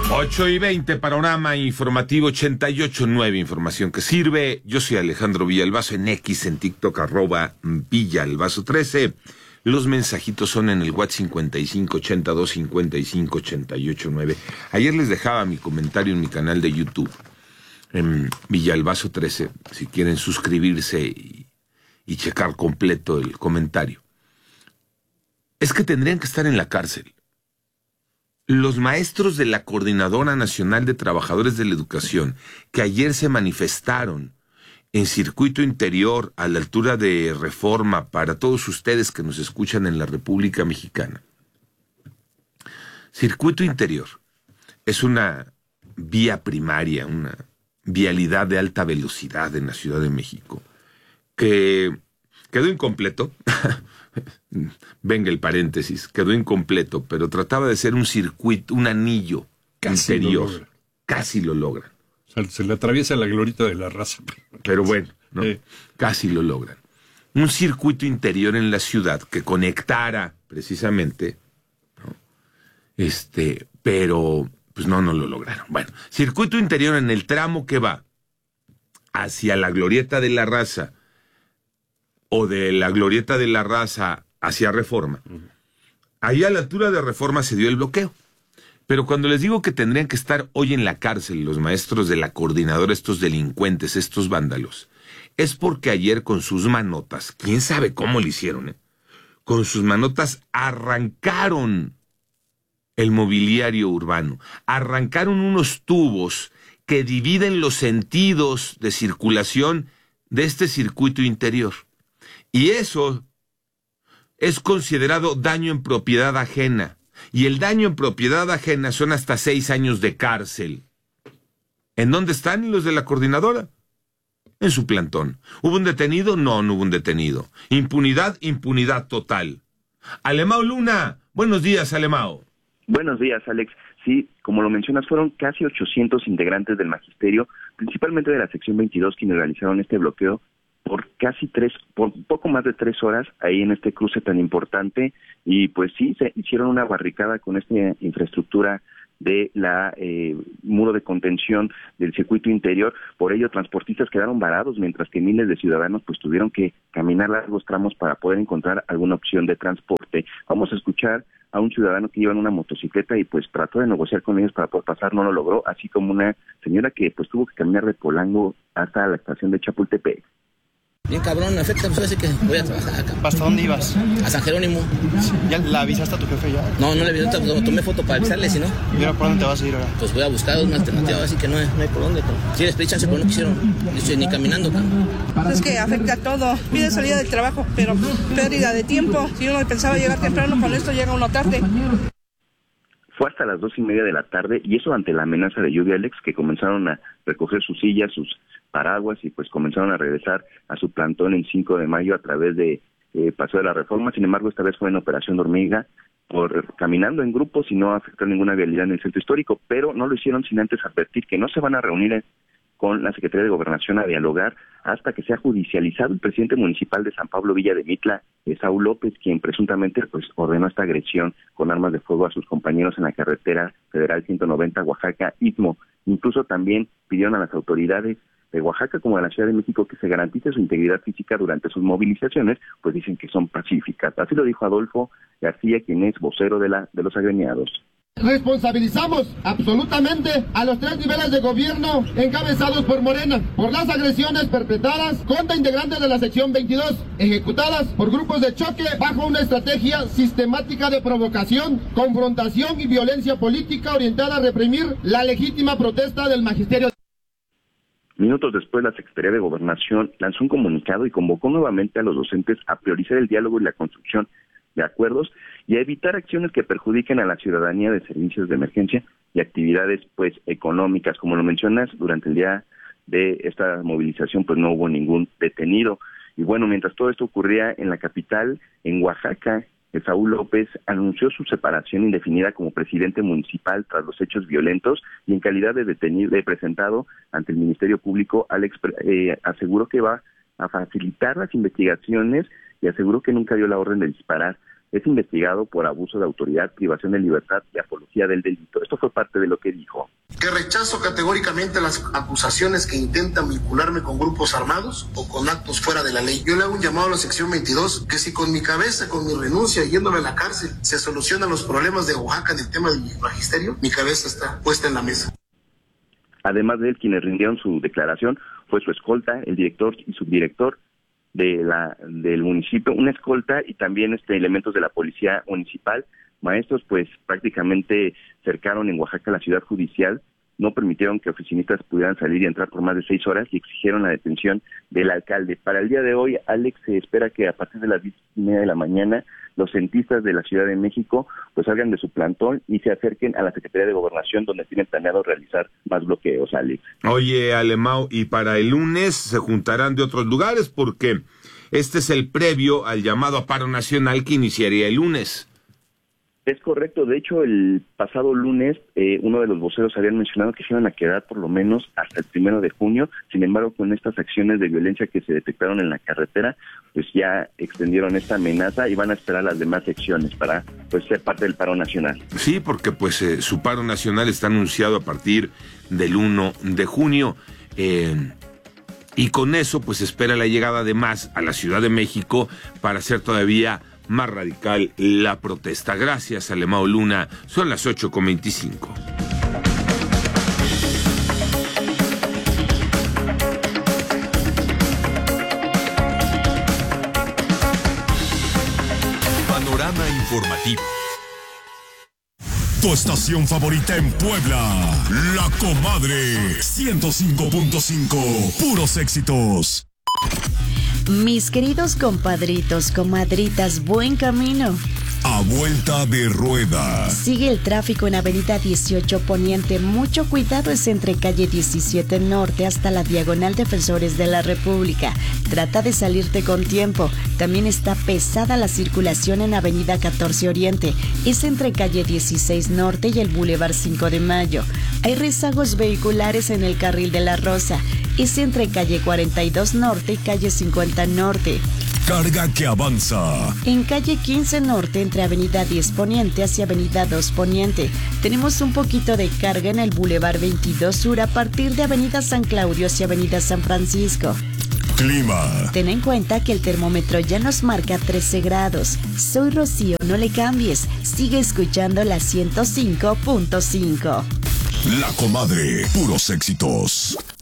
8:20, Panorama Informativo 88.9, información que sirve. Yo soy Alejandro Villalbazo, en X, en TikTok, @Villalbazo13. Los mensajitos son en el WhatsApp 5582558889. Ayer les dejaba mi comentario en mi canal de YouTube, en Villalbazo13, si quieren suscribirse y checar completo el comentario. Es que tendrían que estar en la cárcel los maestros de la Coordinadora Nacional de Trabajadores de la Educación, que ayer se manifestaron en Circuito Interior a la altura de Reforma, para todos ustedes que nos escuchan en la República Mexicana. Circuito Interior es una vía primaria, una vialidad de alta velocidad en la Ciudad de México, que quedó incompleto. Venga el paréntesis, quedó incompleto, pero trataba de ser un circuito, un anillo interior. Casi lo logran. O sea, se le atraviesa la glorieta de la raza. Pero bueno, ¿no? Casi lo logran. Un circuito interior en la ciudad que conectara precisamente, ¿no? Pero pues no lo lograron. Bueno, circuito interior en el tramo que va hacia la glorieta de la raza, o de la glorieta de la raza hacia Reforma. Ahí a la altura de Reforma se dio el bloqueo. Pero cuando les digo que tendrían que estar hoy en la cárcel los maestros de la coordinadora, estos delincuentes, estos vándalos, es porque ayer con sus manotas, quién sabe cómo lo hicieron, con sus manotas arrancaron el mobiliario urbano, arrancaron unos tubos que dividen los sentidos de circulación de este circuito interior. Y eso es considerado daño en propiedad ajena. Y el daño en propiedad ajena son hasta 6 años de cárcel. ¿En dónde están los de la coordinadora? En su plantón. ¿Hubo un detenido? No hubo un detenido. Impunidad total. Alemao Luna, buenos días, Alemao. Buenos días, Alex. Sí, como lo mencionas, fueron casi 800 integrantes del magisterio, principalmente de la sección 22, quienes realizaron este bloqueo por poco más de 3 horas ahí en este cruce tan importante. Y pues sí, se hicieron una barricada con esta infraestructura de la muro de contención del circuito interior. Por ello, transportistas quedaron varados, mientras que miles de ciudadanos pues tuvieron que caminar largos tramos para poder encontrar alguna opción de transporte. Vamos a escuchar a un ciudadano que iba en una motocicleta y pues trató de negociar con ellos para poder pasar, no lo logró, así como una señora que pues tuvo que caminar de Polanco hasta la estación de Chapultepec. Bien cabrón, me afecta, pues así que voy a trabajar acá. ¿Hasta dónde ibas? A San Jerónimo. ¿Ya la avisaste a tu jefe ya? No le avisé, tomé foto para avisarle, si no. ¿Y ahora por dónde te vas a ir ahora? Pues voy a buscar una alternativa, así que no hay por dónde. Sí, les pedí chance, pero no quisieron. Dice, ni caminando, cabrón. Es que afecta a todo. Pide salida del trabajo, pero pérdida de tiempo. Si uno pensaba llegar temprano, con esto llega uno tarde. Fue hasta las 2:30 de la tarde, y eso ante la amenaza de lluvia, Alex, que comenzaron a recoger sus sillas, sus paraguas, y pues comenzaron a regresar a su plantón en 5 de mayo a través de Paseo de la Reforma. Sin embargo, esta vez fue en operación hormiga, caminando en grupos y no afectó ninguna vialidad en el centro histórico, pero no lo hicieron sin antes advertir que no se van a reunir con la Secretaría de Gobernación a dialogar hasta que sea judicializado el presidente municipal de San Pablo Villa de Mitla, Saúl López, quien presuntamente pues ordenó esta agresión con armas de fuego a sus compañeros en la carretera federal 190 Oaxaca-Istmo. Incluso también pidieron a las autoridades de Oaxaca como de la Ciudad de México que se garantice su integridad física durante sus movilizaciones, pues dicen que son pacíficas. Así lo dijo Adolfo García, quien es vocero de los agremiados. Responsabilizamos absolutamente a los 3 niveles de gobierno encabezados por Morena por las agresiones perpetradas contra integrantes de la sección 22, ejecutadas por grupos de choque bajo una estrategia sistemática de provocación, confrontación y violencia política orientada a reprimir la legítima protesta del magisterio. Minutos después, la Secretaría de Gobernación lanzó un comunicado y convocó nuevamente a los docentes a priorizar el diálogo y la construcción de acuerdos y a evitar acciones que perjudiquen a la ciudadanía de servicios de emergencia y actividades pues económicas. Como lo mencionas, durante el día de esta movilización pues no hubo ningún detenido. Y bueno, mientras todo esto ocurría en la capital, en Oaxaca, Saúl López anunció su separación indefinida como presidente municipal tras los hechos violentos, y en calidad de detenido, presentado ante el Ministerio Público, Alex aseguró que va a facilitar las investigaciones y aseguró que nunca dio la orden de disparar es investigado por abuso de autoridad, privación de libertad y apología del delito. Esto fue parte de lo que dijo. Que rechazo categóricamente las acusaciones que intentan vincularme con grupos armados o con actos fuera de la ley. Yo le hago un llamado a la sección 22, que si con mi cabeza, con mi renuncia, yéndome a la cárcel, se solucionan los problemas de Oaxaca en el tema del magisterio, mi cabeza está puesta en la mesa. Además de él, quienes rindieron su declaración fue su escolta, el director y subdirector del municipio, una escolta y también elementos de la policía municipal. Maestros pues prácticamente cercaron en Oaxaca la ciudad judicial, no permitieron que oficinistas pudieran salir y entrar por más de 6 horas y exigieron la detención del alcalde. Para el día de hoy, Alex, se espera que a partir de las 10:30 de la mañana los cientistas de la Ciudad de México pues salgan de su plantón y se acerquen a la Secretaría de Gobernación, donde tienen planeado realizar más bloqueos, Alex. Oye, Alemão, y para el lunes se juntarán de otros lugares porque este es el previo al llamado a paro nacional que iniciaría el lunes. Es correcto, de hecho el pasado lunes uno de los voceros habían mencionado que se iban a quedar por lo menos hasta el 1 de junio, sin embargo con estas acciones de violencia que se detectaron en la carretera, pues ya extendieron esta amenaza y van a esperar las demás secciones para pues ser parte del paro nacional. Sí, porque pues su paro nacional está anunciado a partir del 1 de junio y con eso pues espera la llegada de más a la Ciudad de México para hacer todavía más radical la protesta. Gracias, Alemão Luna. Son las 8:25. Panorama informativo. Tu estación favorita en Puebla, La Comadre 105.5, puros éxitos. Mis queridos compadritos, comadritas, buen camino. A vuelta de rueda. Sigue el tráfico en Avenida 18 Poniente. Mucho cuidado, es entre calle 17 Norte hasta la Diagonal Defensores de la República. Trata de salirte con tiempo. También está pesada la circulación en Avenida 14 Oriente. Es entre calle 16 Norte y el Boulevard 5 de Mayo. Hay rezagos vehiculares en el carril de la Rosa. Es entre calle 42 Norte y calle 50 Norte. Carga que avanza. En calle 15 Norte, entre Avenida 10 Poniente hacia Avenida 2 Poniente. Tenemos un poquito de carga en el Boulevard 22 Sur a partir de Avenida San Claudio hacia Avenida San Francisco. Clima. Ten en cuenta que el termómetro ya nos marca 13 grados. Soy Rocío, no le cambies. Sigue escuchando la 105.5. La Comadre, puros éxitos.